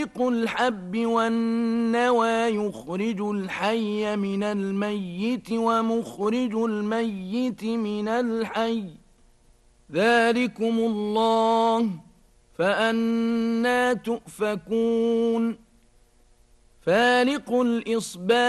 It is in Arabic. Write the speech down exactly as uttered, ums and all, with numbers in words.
فالق الحب والنوى يخرج الحي من الميت ومخرج الميت من الحي ذلكم الله فأنى تؤفكون فالق الإصباح